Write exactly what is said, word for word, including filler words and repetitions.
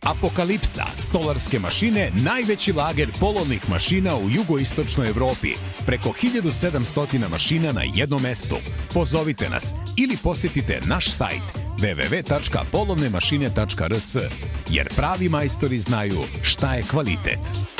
Apokalipsa, stolarske mašine, najveći lager polovnih mašina u jugoistočnoj Evropi. Preko hiljadu sedamsto mašina na jednom mestu. Pozovite nas ili posjetite naš sajt w w w tačka polovne mašine tačka r s, jer pravi majstori znaju šta je kvalitet.